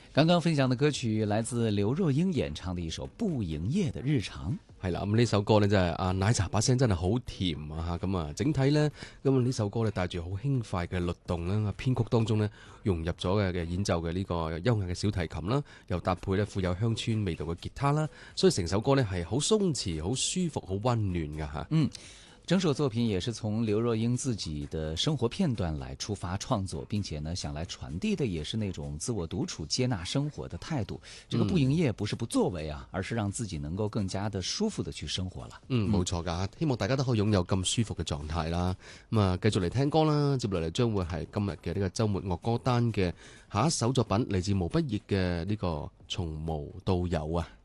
剛剛分享的歌曲來自劉若英演唱的一首《不營業的日常》。 係啦，咁呢首歌呢，真係奶茶把聲真係好甜啊！咁啊，整體呢，咁呢首歌呢帶住好輕快嘅律動啦，編曲當中呢融入咗嘅演奏嘅呢個優雅嘅小提琴啦，又搭配呢富有鄉村味道嘅吉他啦，所以成首歌呢係好鬆弛、好舒服、好溫暖㗎吓。 整首作品也是從劉若英自己的生活片段來出發創作，並且呢想來傳遞的也是那種自我獨處、接納生活的態度。這個不營業不是不作為啊，而是讓自己能夠更加的舒服的去生活啦。 冇錯㗎，希望大家都可以擁有咁舒服嘅狀態啦。咁啊，繼續嚟聽歌啦，接落嚟將會係今日嘅呢個週末樂歌單嘅下一首作品，嚟自毛不易嘅呢個從無到有啊。